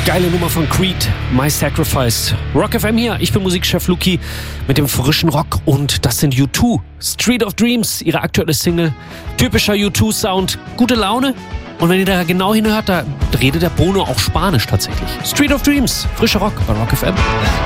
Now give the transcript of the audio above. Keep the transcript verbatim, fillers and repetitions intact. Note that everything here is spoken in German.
Geile Nummer von Creed, My Sacrifice. Rock F M hier, ich bin Musikchef Luki mit dem frischen Rock und das sind U zwei. Street of Dreams, ihre aktuelle Single. Typischer U zwei Sound, gute Laune. Und wenn ihr da genau hinhört, da redet der Bono auch Spanisch tatsächlich. Street of Dreams, frischer Rock bei Rock F M.